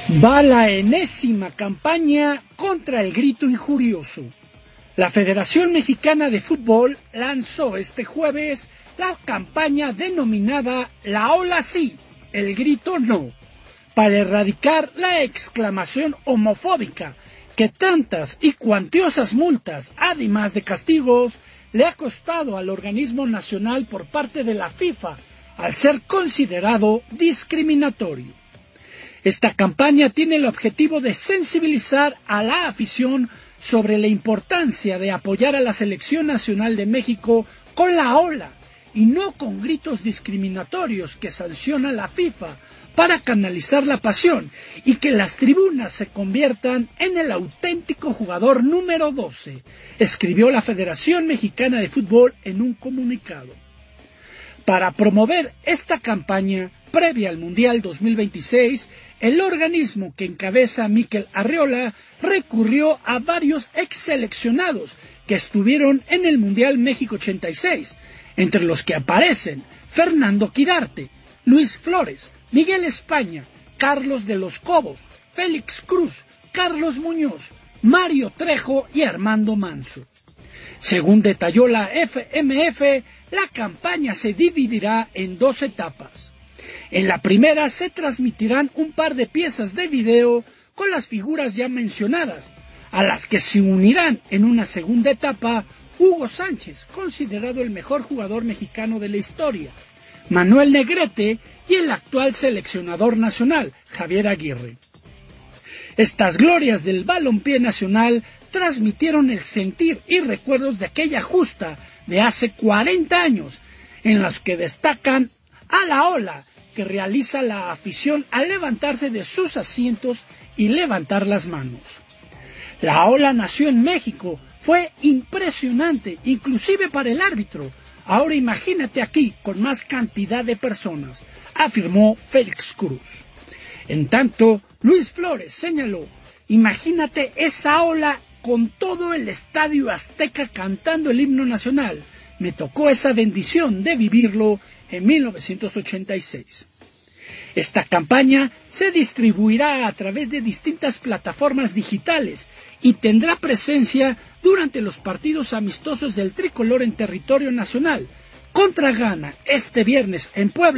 Va la enésima campaña contra el grito injurioso. La Federación Mexicana de Fútbol lanzó este jueves la campaña denominada La Ola Sí, el grito no, para erradicar la exclamación homofóbica que tantas y cuantiosas multas, además de castigos, le ha costado al organismo nacional por parte de la FIFA al ser considerado discriminatorio. Esta campaña tiene el objetivo de sensibilizar a la afición sobre la importancia de apoyar a la Selección Nacional de México con la ola y no con gritos discriminatorios que sanciona la FIFA para canalizar la pasión y que las tribunas se conviertan en el auténtico jugador número 12, escribió la Federación Mexicana de Fútbol en un comunicado. Para promover esta campaña previa al Mundial 2026, el organismo que encabeza Mikel Arriola recurrió a varios exseleccionados que estuvieron en el Mundial México 86, entre los que aparecen Fernando Quirarte, Luis Flores, Miguel España, Carlos de los Cobos, Félix Cruz, Carlos Muñoz, Mario Trejo y Armando Manso. Según detalló la FMF, la campaña se dividirá en 2 etapas. En la primera se transmitirán un par de piezas de video con las figuras ya mencionadas, a las que se unirán en una segunda etapa Hugo Sánchez, considerado el mejor jugador mexicano de la historia, Manuel Negrete y el actual seleccionador nacional, Javier Aguirre. Estas glorias del balompié nacional transmitieron el sentir y recuerdos de aquella justa de hace 40 años, en los que destacan a la ola que realiza la afición al levantarse de sus asientos y levantar las manos. La ola nació en México, fue impresionante, inclusive para el árbitro. Ahora imagínate aquí con más cantidad de personas, afirmó Félix Cruz. En tanto, Luis Flores señaló, imagínate esa ola con todo el estadio Azteca cantando el himno nacional. Me tocó esa bendición de vivirlo en 1986. Esta campaña se distribuirá a través de distintas plataformas digitales y tendrá presencia durante los partidos amistosos del tricolor en territorio nacional contra Ghana este viernes en Puebla.